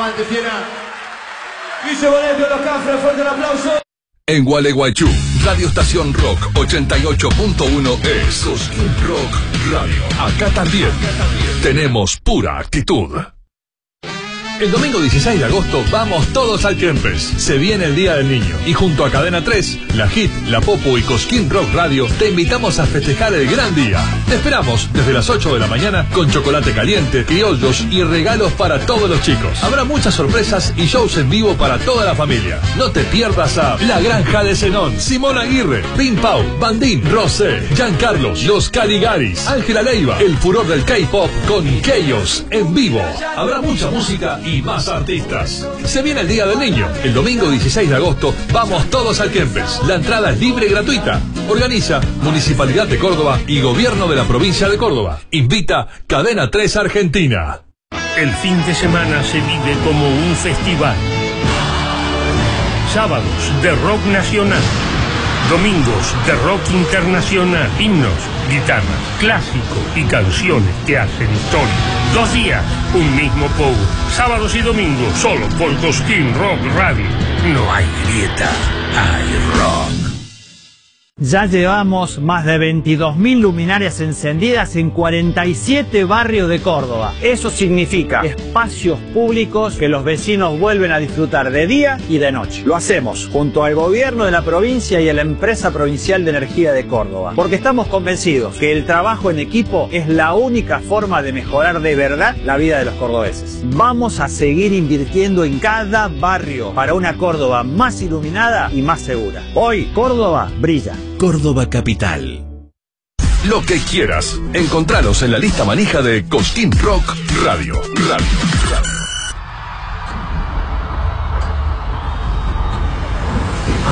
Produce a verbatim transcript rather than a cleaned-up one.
Aguante, fiera. Guille Boneto, Los Cafres, fuerte el aplauso. En Gualeguaychú, Radio Estación Rock ochenta y ocho punto uno es Cosquín Rock Radio. Acá también tenemos pura actitud. El domingo dieciséis de agosto vamos todos al Kempes. Se viene el Día del Niño. Y junto a Cadena tres, La Hit, La Popu y Cosquín Rock Radio te invitamos a festejar el gran día. Te esperamos desde las ocho de la mañana con chocolate caliente, criollos y regalos para todos los chicos. Habrá muchas sorpresas y shows en vivo para toda la familia. No te pierdas a La Granja de Zenón, Simón Aguirre, Pim Pau, Bandín, Rosé, Giancarlos, Los Caligaris, Ángela Leiva, el furor del K-pop con Chaos en vivo. Habrá mucha música y más artistas. Se viene el Día del Niño. El domingo dieciséis de agosto vamos todos al Kempes. La entrada es libre y gratuita. Organiza Municipalidad de Córdoba y Gobierno de la Provincia de Córdoba. Invita Cadena tres Argentina. El fin de semana se vive como un festival. Sábados de rock nacional. Domingos de rock internacional, himnos, guitarras, clásicos y canciones que hacen historia. Dos días, un mismo pogo. Sábados y domingos, solo por Cosquín Rock Radio. No hay grieta, hay rock. Ya llevamos más de veintidós mil luminarias encendidas en cuarenta y siete barrios de Córdoba. Eso significa espacios públicos que los vecinos vuelven a disfrutar de día y de noche. Lo hacemos junto al gobierno de la provincia y a la empresa provincial de energía de Córdoba, porque estamos convencidos que el trabajo en equipo es la única forma de mejorar de verdad la vida de los cordobeses. Vamos a seguir invirtiendo en cada barrio para una Córdoba más iluminada y más segura. Hoy Córdoba brilla. Córdoba Capital. Lo que quieras, encontralos en la lista manija de Cosquín Rock Radio. Radio. Radio.